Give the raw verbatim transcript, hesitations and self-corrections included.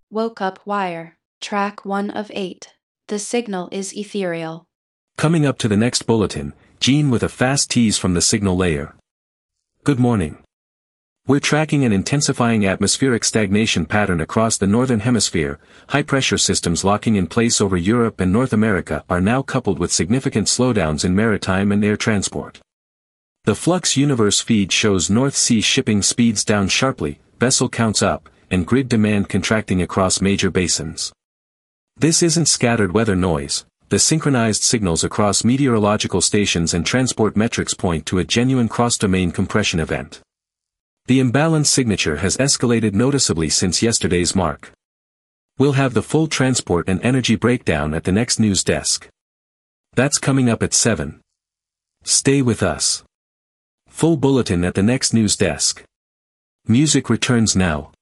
Woke up wire. Track one of eight. The signal is ethereal. Coming up to the next bulletin, Gene with a fast tease from the signal layer. Good morning. We're tracking an intensifying atmospheric stagnation pattern across the northern hemisphere. High-pressure systems locking in place over Europe and North America are now coupled with significant slowdowns in maritime and air transport. The Flux Universe feed shows North Sea shipping speeds down sharply, vessel counts up, and grid demand contracting across major basins. This isn't scattered weather noise. The synchronized signals across meteorological stations and transport metrics point to a genuine cross-domain compression event. The imbalance signature has escalated noticeably since yesterday's mark. We'll have the full transport and energy breakdown at the next news desk. That's coming up at seven. Stay with us. Full bulletin at the next news desk. Music returns now.